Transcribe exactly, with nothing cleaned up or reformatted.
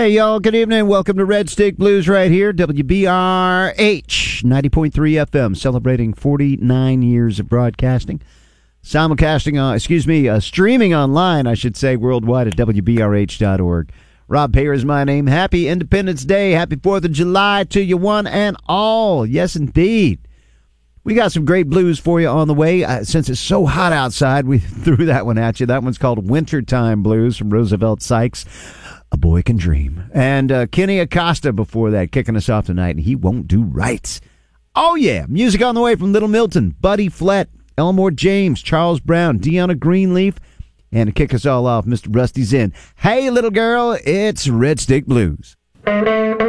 Hey, y'all. Good evening. Welcome to Red Stick Blues right here. W B R H ninety point three F M, celebrating forty-nine years of broadcasting. Simulcasting, uh, excuse me, uh, streaming online, I should say, worldwide at W B R H dot org. Rob Payer is my name. Happy Independence Day. Happy fourth of July to you one and all. Yes, indeed. We got some great blues for you on the way. Uh, since it's so hot outside, we threw that one at you. That one's called Wintertime Blues from Roosevelt Sykes. A Boy Can Dream. And uh, Kenny Acosta before that, kicking us off tonight, and He Won't Do Right. Oh, yeah. Music on the way from Little Milton, Buddy Flett, Elmore James, Charles Brown, Deanna Greenleaf, and to kick us all off, Mister Rusty Zinn. Hey, little girl, it's Red Stick Blues.